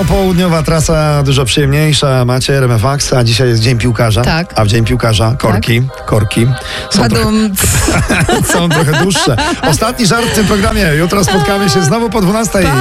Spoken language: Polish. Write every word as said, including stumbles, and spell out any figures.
popołudniowa trasa dużo przyjemniejsza. Macie R M F Max, a dzisiaj jest Dzień Piłkarza. Tak. A w Dzień Piłkarza korki, tak. korki są trochę, są trochę dłuższe. Ostatni żart w tym programie. Jutro spotkamy się znowu po dwunastej.